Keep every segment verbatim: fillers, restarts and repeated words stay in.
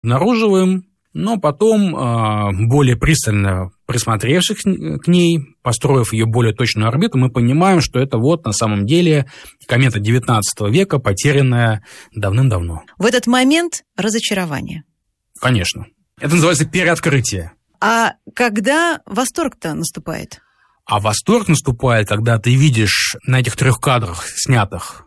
обнаруживаем, но потом, более пристально присмотревшись к ней, построив ее более точную орбиту, мы понимаем, что это вот на самом деле комета девятнадцатого века, потерянная давным-давно. В этот момент разочарование. Конечно. Это называется переоткрытие. А когда восторг-то наступает? А восторг наступает, когда ты видишь на этих трех кадрах снятых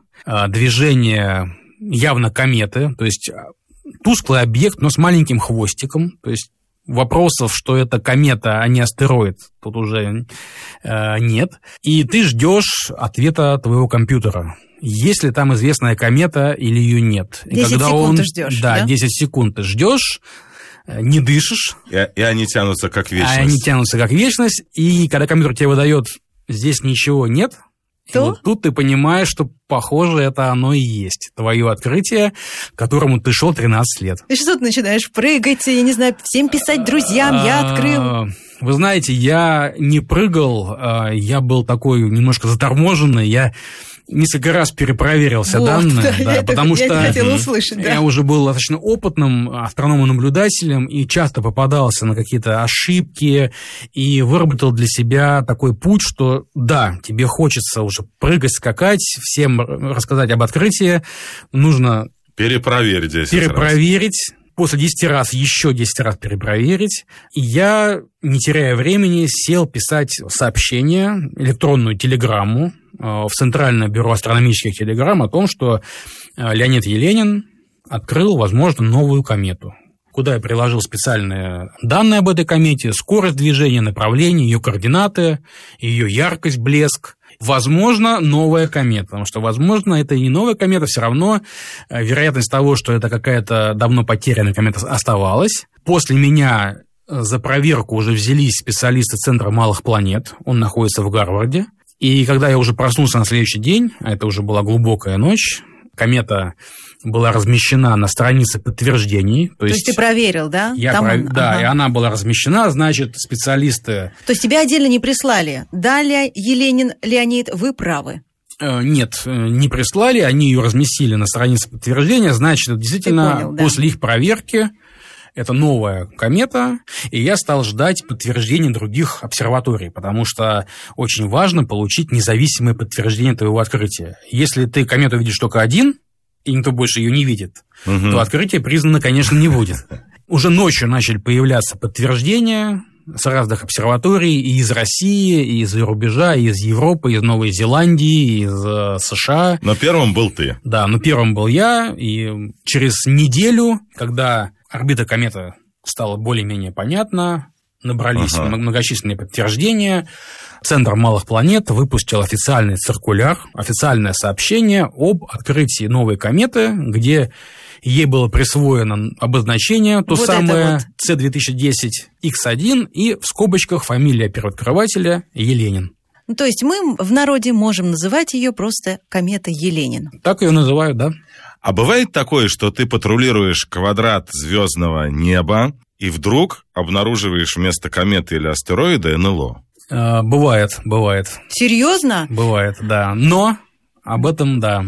движение явно кометы, то есть тусклый объект, но с маленьким хвостиком, то есть вопросов, что это комета, а не астероид, тут уже э, нет. И ты ждешь ответа твоего компьютера. Есть ли там известная комета или ее нет. десять и когда секунд он, ты ждешь, да? Да, десять секунд ты ждешь, не дышишь. И, и они тянутся как вечность. А они тянутся как вечность. И когда компьютер тебе выдает, здесь ничего нет, то? Вот тут ты понимаешь, что, похоже, это оно и есть. Твое открытие, к которому ты шел тринадцать лет. И что ты начинаешь прыгать, я не знаю, всем писать друзьям, я открыл. Вы знаете, я не прыгал, я был такой немножко заторможенный, я несколько раз перепроверил все вот, данные, да, да, я потому это, что я хотела услышать, да. Я уже был достаточно опытным астрономом-наблюдателем и часто попадался на какие-то ошибки и выработал для себя такой путь, что да, тебе хочется уже прыгать, скакать, всем рассказать об открытии, нужно перепроверить десять раз. Перепроверить. После десяти раз еще десять раз перепроверить. И я, не теряя времени, сел писать сообщение, электронную телеграмму в Центральное бюро астрономических телеграмм о том, что Леонид Еленин открыл, возможно, новую комету, куда я приложил специальные данные об этой комете, скорость движения, направление, ее координаты, ее яркость, блеск. Возможно, новая комета, потому что, возможно, это и не новая комета, все равно вероятность того, что это какая-то давно потерянная комета, оставалась. После меня за проверку уже взялись специалисты Центра малых планет, он находится в Гарварде. И когда я уже проснулся на следующий день, а это уже была глубокая ночь, комета была размещена на странице подтверждений. То, то есть, есть ты проверил, да? Я Там про... он... Да, ага. И она была размещена, значит, специалисты... То есть тебя отдельно не прислали? Далее, Еленин Леонид, вы правы. Нет, не прислали, они ее разместили на странице подтверждения, значит, действительно, понял, да. После их проверки это новая комета, и я стал ждать подтверждения других обсерваторий, потому что очень важно получить независимое подтверждение твоего открытия. Если ты комету видишь только один, и никто больше ее не видит, угу. то открытие признано, конечно, не будет. Уже ночью начали появляться подтверждения с разных обсерваторий и из России, и из-за рубежа, и из Европы, из Новой Зеландии, из США. Но первым был ты. Да, но первым был я, и через неделю, когда орбита кометы стала более-менее понятна, набрались ага. многочисленные подтверждения, Центр малых планет выпустил официальный циркуляр, официальное сообщение об открытии новой кометы, где ей было присвоено обозначение, то вот самое вот. Си две тысячи десять икс один и в скобочках фамилия первооткрывателя Еленин. Ну, то есть мы в народе можем называть ее просто комета Еленин. Так ее называют, да. А бывает такое, что ты патрулируешь квадрат звездного неба и вдруг обнаруживаешь вместо кометы или астероида эн эл о? А, бывает, бывает. Серьезно? Бывает, да. Но об этом, да.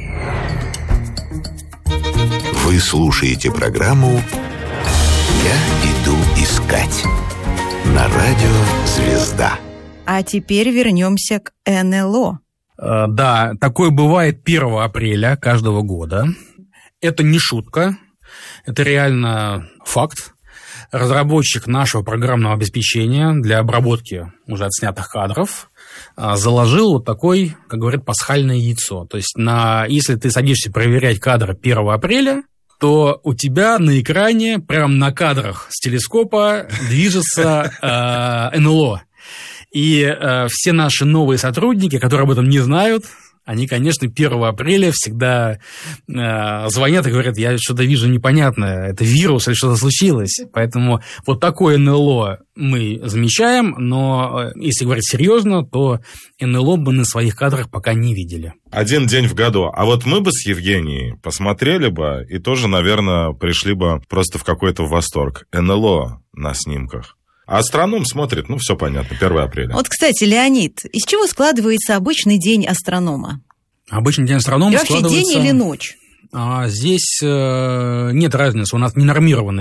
Вы слушаете программу «Я иду искать» на радио «Звезда». А теперь вернемся к эн эл о. А, да, такое бывает первого апреля каждого года. Это не шутка, это реально факт. Разработчик нашего программного обеспечения для обработки уже отснятых кадров заложил вот такой, как говорят, пасхальное яйцо. То есть, на, если ты садишься проверять кадры первого апреля, то у тебя на экране, прямо на кадрах с телескопа, движется э, эн эл о. И э, все наши новые сотрудники, которые об этом не знают, они, конечно, первого апреля всегда э, звонят и говорят, я что-то вижу непонятное, это вирус или что-то случилось. Поэтому вот такое эн эл о мы замечаем, но если говорить серьезно, то эн эл о мы на своих кадрах пока не видели. Один день в году. А вот мы бы с Евгенией посмотрели бы и тоже, наверное, пришли бы просто в какой-то восторг. эн эл о на снимках. А астроном смотрит, ну, все понятно, первого апреля. Вот, кстати, Леонид, из чего складывается обычный день астронома? Обычный день астронома и вообще складывается... день или ночь? А здесь нет разницы, у нас не нормированный